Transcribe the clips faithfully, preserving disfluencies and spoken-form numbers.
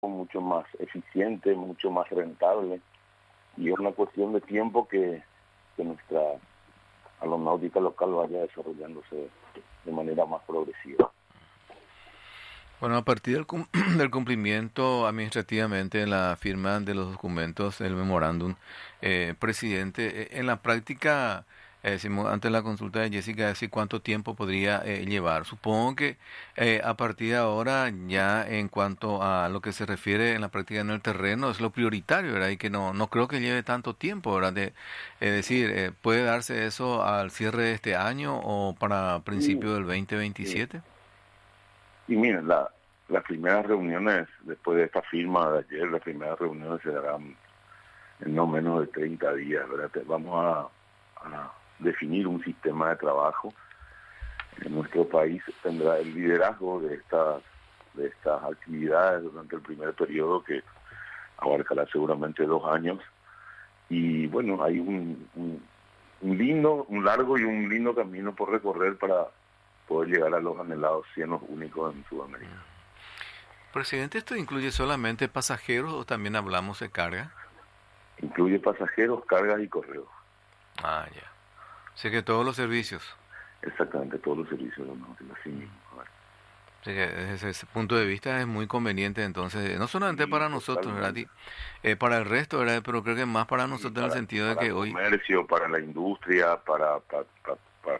mucho más eficiente, mucho más rentable, y es una cuestión de tiempo que, que nuestra aeronáutica local vaya desarrollándose de manera más progresiva. Bueno, a partir del, cum- del cumplimiento administrativamente, la firma de los documentos, el memorándum, eh, presidente, eh, en la práctica, eh, decimos, antes de la consulta de Jessica, decir cuánto tiempo podría eh, llevar. Supongo que eh, a partir de ahora, ya en cuanto a lo que se refiere en la práctica en el terreno, es lo prioritario, ¿verdad? Y que no, no creo que lleve tanto tiempo, ¿verdad? De, es decir, eh, ¿puede darse eso al cierre de este año o para Y, principio del eh, dos mil veintisiete? y miren, la, las primeras reuniones, después de esta firma de ayer, las primeras reuniones se darán en no menos de treinta días, ¿verdad? Te- Vamos a, a definir un sistema de trabajo. En nuestro país tendrá el liderazgo de estas, de estas actividades durante el primer periodo, que abarcará seguramente dos años. Y bueno, hay un, un, un lindo, un largo y un lindo camino por recorrer para poder llegar a los anhelados cienos únicos en Sudamérica. Presidente, ¿esto incluye solamente pasajeros o también hablamos de carga? Incluye pasajeros, cargas y correos. Ah, ya. Así que todos los servicios. Exactamente, todos los servicios aeronáuticos, así mismo. Así que desde ese punto de vista es muy conveniente, entonces, no solamente Y para nosotros, ¿verdad? totalmente. Y, eh, para el resto, ¿verdad? Pero creo que más para Y nosotros en el para, sentido de para que el hoy, comercio, para la industria, para, para, para, para,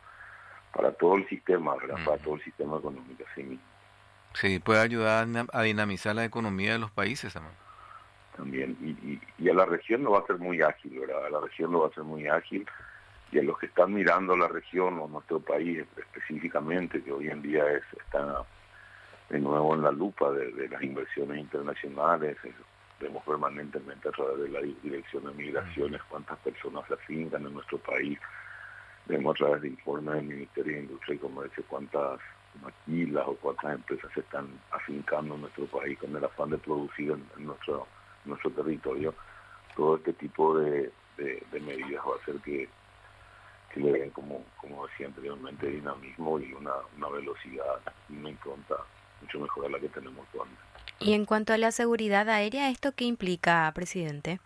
para todo el sistema, ¿verdad? Para mm, todo el sistema económico, así mismo. sí, puede ayudar a, dinam- a dinamizar la economía de los países también. También. Y, y, y a la región lo va a ser muy ágil, ¿verdad? A la región lo va a ser muy ágil. Y a los que están mirando la región o nuestro país específicamente, que hoy en día es, está de nuevo en la lupa de, de las inversiones internacionales, eh, vemos permanentemente a través de la Dirección de Migraciones cuántas personas se afincan en nuestro país, vemos a través de informes del Ministerio de Industria y Comercio cuántas maquilas o cuántas empresas se están afincando en nuestro país con el afán de producir en, en nuestro, nuestro territorio. Todo este tipo de, de, de medidas va a hacer que que le den, como, como decía anteriormente, dinamismo y una, una velocidad y una impronta mucho mejor a la que tenemos actualmente. Y en cuanto a la seguridad aérea, ¿esto qué implica, presidente?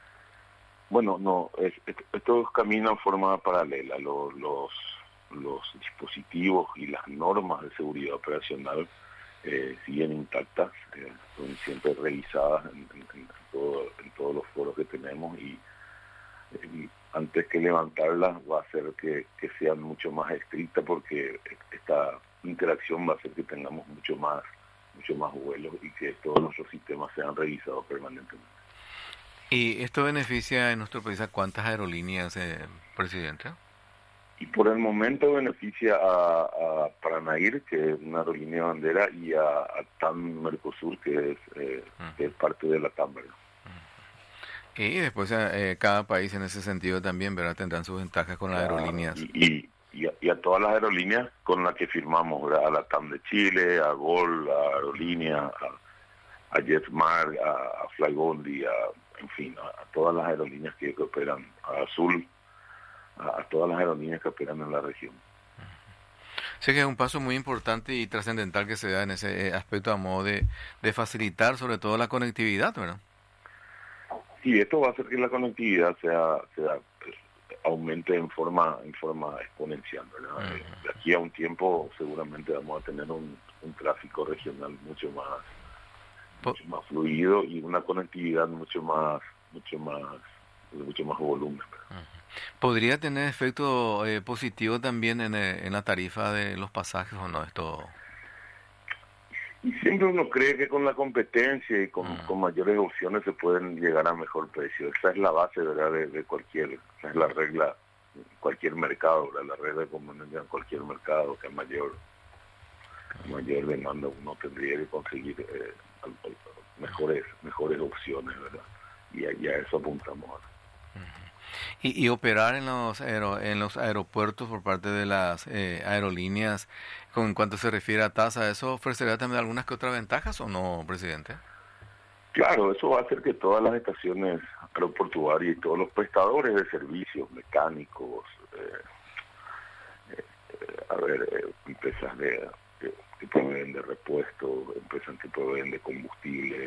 Bueno, no, es, es, estos caminan en forma paralela. Los, los, los dispositivos y las normas de seguridad operacional eh, siguen intactas, eh, son siempre revisadas en, en, en, todo, en todos los foros que tenemos y eh, antes que levantarlas va a hacer que, que sean mucho más estrictas porque esta interacción va a hacer que tengamos mucho más mucho más vuelos y que todos nuestros sistemas sean revisados permanentemente. ¿Y esto beneficia en nuestro país a cuántas aerolíneas, eh, presidente? Y por el momento beneficia a, a Paranair, que es una aerolínea bandera, y a, a TAM Mercosur, que es, eh, que es parte de la TAM, ¿verdad? Y después eh, cada país en ese sentido también, ¿verdad? Tendrán sus ventajas con las Claro, aerolíneas. y, y, y, a, y a todas las aerolíneas con las que firmamos, ¿verdad? A la TAM de Chile, a Gol, a Aerolínea, a, a JetSmart, a, a Flybondi, a, en fin, a, a todas las aerolíneas que, que operan, a Azul, a, a todas las aerolíneas que operan en la región. Sé que es un paso muy importante y trascendental que se da en ese eh, aspecto a modo de, de facilitar sobre todo la conectividad, ¿verdad? Sí, esto va a hacer que la conectividad sea, sea pues, aumente en forma en forma exponencial, ¿verdad? Uh Eh, de aquí a un tiempo seguramente vamos a tener un, un tráfico regional mucho más -huh. mucho más fluido y una conectividad mucho más mucho más de mucho más volumen, ¿verdad? ¿Podría tener efecto eh, positivo también en, eh, en la tarifa de los pasajes o no? Esto. Y siempre uno cree que con la competencia y con, Uh con mayores opciones se pueden llegar a mejor precio. Esa es la base, ¿verdad? De, de cualquier, esa es la regla, cualquier mercado, ¿verdad? La regla común en cualquier mercado, que a mayor, a mayor demanda uno tendría que conseguir eh, mejores, mejores opciones, ¿verdad? Y a, y a eso apuntamos ahora. Y, y operar en los aero, en los aeropuertos por parte de las eh, aerolíneas, con en cuanto se refiere a tasa, ¿eso ofrecerá también algunas que otras ventajas o no, presidente? Claro, eso va a hacer que todas las estaciones aeroportuarias y todos los prestadores de servicios mecánicos, eh, eh, a ver, eh, empresas de, que, que proveen de repuestos, empresas que proveen de combustible,